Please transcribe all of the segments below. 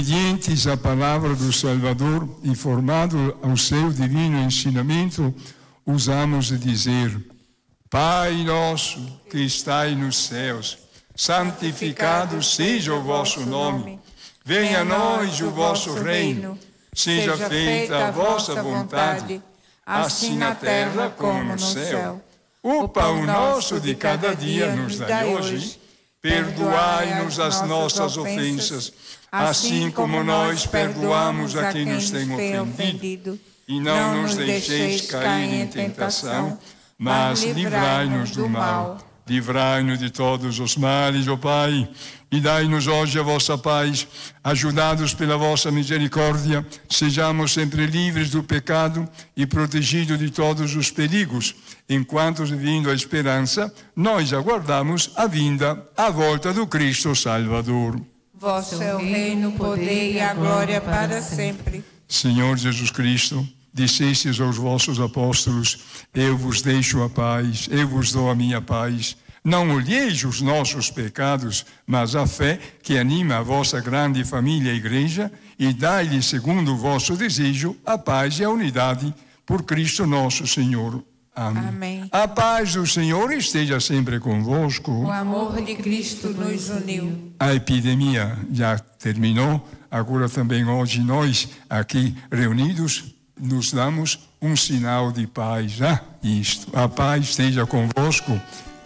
obedientes à palavra do Salvador e formado ao seu divino ensinamento, usamos de dizer: Pai nosso que estais nos céus, santificado seja o vosso nome. Venha a nós o vosso reino. Seja feita a vossa vontade, assim na terra como no céu. O pão nosso de cada dia nos dai hoje. Perdoai-nos as nossas ofensas, assim como nós perdoamos a quem nos tem ofendido. E não nos deixeis cair em tentação, mas livrai-nos do mal. Livrai-nos de todos os males, ó Pai, e dai-nos hoje a vossa paz. Ajudados pela vossa misericórdia, sejamos sempre livres do pecado e protegidos de todos os perigos, enquanto, vindo a esperança, nós aguardamos a volta do Cristo Salvador. Vosso é o reino, o poder e a glória para sempre. Senhor Jesus Cristo, dissestes aos vossos apóstolos: eu vos deixo a paz, eu vos dou a minha paz. Não olheis os nossos pecados, mas a fé que anima a vossa grande família a Igreja, e dai-lhe, segundo o vosso desejo, a paz e a unidade, por Cristo nosso Senhor. Amém. Amém. A paz do Senhor esteja sempre convosco. O amor de Cristo nos uniu. A epidemia já terminou, agora também hoje nós, aqui reunidos, nos damos um sinal de paz. A paz esteja convosco.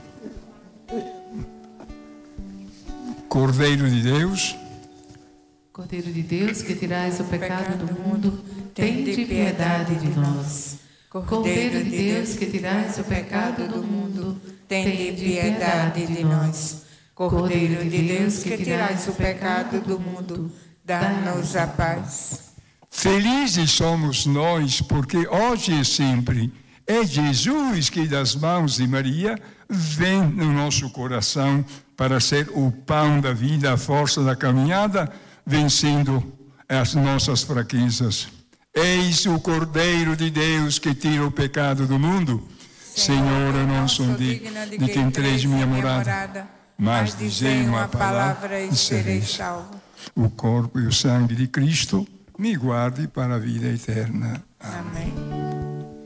Cordeiro de Deus, Cordeiro de Deus, que tirais o pecado do mundo, tende piedade de nós. Cordeiro de Deus, que tirais o pecado do mundo, tende piedade de nós. Cordeiro de Deus, que tirais o pecado do mundo, dá-nos a paz. felizes somos nós, porque hoje e sempre é Jesus que das mãos de Maria vem no nosso coração para ser o pão da vida, a força da caminhada, vencendo as nossas fraquezas. Eis o Cordeiro de Deus que tira o pecado do mundo. Senhor, eu não sou digna de que entreis minha morada, mas dizei uma palavra e serei salvo. O corpo e o sangue de Cristo me guarde para a vida eterna. Amém.